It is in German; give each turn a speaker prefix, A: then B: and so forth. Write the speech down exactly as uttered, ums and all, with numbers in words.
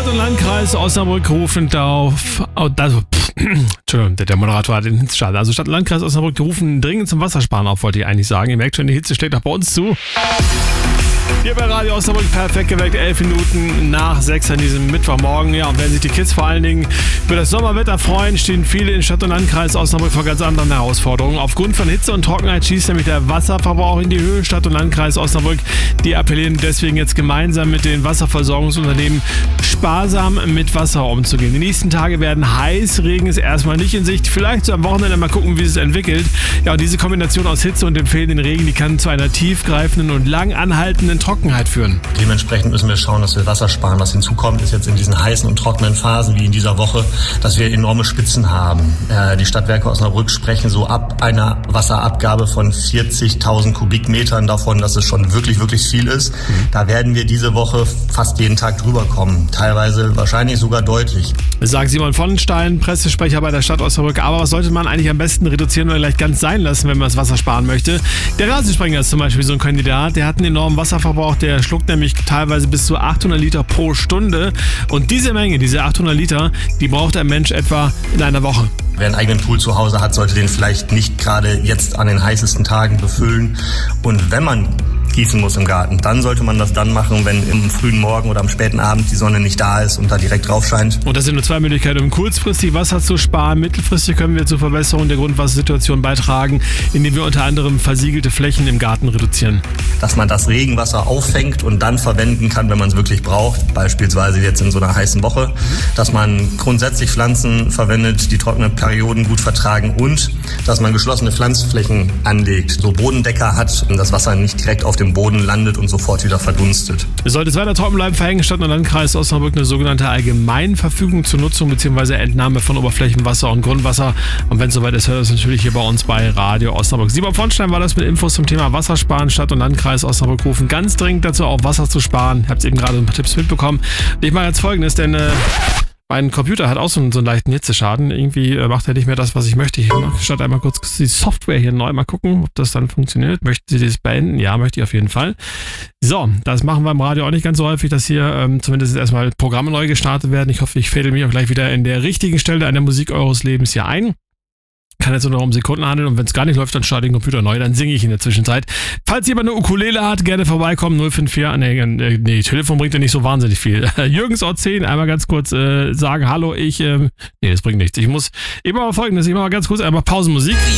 A: und Landkreis Osnabrück rufen auf, also, Entschuldigung, der Moderator hat den Hitzeschaden. Also Stadt und Landkreis Osnabrück rufen dringend zum Wassersparen auf, wollte ich eigentlich sagen. Ihr merkt schon, die Hitze schlägt auch bei uns zu. Hier bei Radio Osnabrück perfekt geweckt, elf Minuten nach sechs an diesem Mittwochmorgen. Ja, und wenn sich die Kids vor allen Dingen über das Sommerwetter freuen, stehen viele in Stadt und Landkreis Osnabrück vor ganz anderen Herausforderungen. Aufgrund von Hitze und Trockenheit schießt nämlich der Wasserverbrauch in die Höhe. Stadt und Landkreis Osnabrück, die appellieren deswegen jetzt gemeinsam mit den Wasserversorgungsunternehmen sparsam mit Wasser umzugehen. Die nächsten Tage werden heiß, Regen ist erstmal nicht in Sicht. Vielleicht so am Wochenende mal gucken, wie es sich entwickelt. Ja, und diese Kombination aus Hitze und dem fehlenden Regen, die kann zu einer tiefgreifenden und lang anhaltenden Trockenheit führen.
B: Dementsprechend müssen wir schauen, dass wir Wasser sparen. Was hinzukommt, ist jetzt in diesen heißen und trockenen Phasen wie in dieser Woche, dass wir enorme Spitzen haben. Äh, die Stadtwerke Osnabrück sprechen so ab einer Wasserabgabe von vierzigtausend Kubikmetern davon, dass es schon wirklich, wirklich viel ist. Mhm. Da werden wir diese Woche fast jeden Tag drüber kommen. Teilweise wahrscheinlich sogar deutlich.
A: Sagt Simon Vonstein, Pressesprecher bei der Stadt Osnabrück. Aber was sollte man eigentlich am besten reduzieren oder gleich ganz sein lassen, wenn man das Wasser sparen möchte? Der Rasensprenger ist zum Beispiel so ein Kandidat. Der hat einen enormen Wasserverbrauch. Der schluckt nämlich teilweise bis zu achthundert Liter pro Stunde. Und diese Menge, diese achthundert Liter, die braucht ein Mensch etwa in einer Woche.
B: Wer einen eigenen Pool zu Hause hat, sollte den vielleicht nicht gerade jetzt an den heißesten Tagen befüllen. Und wenn man gießen muss im Garten, dann sollte man das dann machen, wenn im frühen Morgen oder am späten Abend die Sonne nicht da ist und da direkt drauf scheint.
A: Und das sind nur zwei Möglichkeiten, um kurzfristig Wasser zu sparen. Mittelfristig können wir zur Verbesserung der Grundwassersituation beitragen, indem wir unter anderem versiegelte Flächen im Garten reduzieren.
B: Dass man das Regenwasser auffängt und dann verwenden kann, wenn man es wirklich braucht, beispielsweise jetzt in so einer heißen Woche. Dass man grundsätzlich Pflanzen verwendet, die trockene Perioden gut vertragen und dass man geschlossene Pflanzflächen anlegt, so Bodendecker hat und das Wasser nicht direkt auf dem Boden landet und sofort wieder verdunstet.
A: Sollte es weiter trocken bleiben, verhängen Stadt und Landkreis Osnabrück eine sogenannte Allgemeinverfügung zur Nutzung bzw. Entnahme von Oberflächenwasser und Grundwasser. Und wenn es soweit ist, hört es natürlich hier bei uns bei Radio Osnabrück. Simon Vonstein war das mit Infos zum Thema Wassersparen. Stadt und Landkreis Osnabrück rufen ganz dringend dazu auf, Wasser zu sparen. Ihr habt eben gerade ein paar Tipps mitbekommen. Ich mache jetzt Folgendes, denn äh, mein Computer hat auch so einen, so einen leichten Hitzeschaden. Irgendwie äh, macht er nicht mehr das, was ich möchte. Ich starte einmal kurz die Software hier neu. Mal gucken, ob das dann funktioniert. Möchten Sie das beenden? Ja, möchte ich auf jeden Fall. So, das machen wir im Radio auch nicht ganz so häufig, dass hier ähm, zumindest erstmal Programme neu gestartet werden. Ich hoffe, ich fädel mich auch gleich wieder in der richtigen Stelle an der Musik eures Lebens hier ein. Kann jetzt nur noch um Sekunden handeln und wenn es gar nicht läuft, dann starte ich den Computer neu, dann singe ich in der Zwischenzeit. Falls jemand eine Ukulele hat, gerne vorbeikommen, null fünf vier, nee, nee, Telefon bringt ja nicht so wahnsinnig viel. Jürgens Ort zehn, einmal ganz kurz äh, sagen, hallo, ich, ähm, nee, das bringt nichts. Ich muss, ich mache mal Folgendes, ich mache mal ganz kurz einmal Pausenmusik.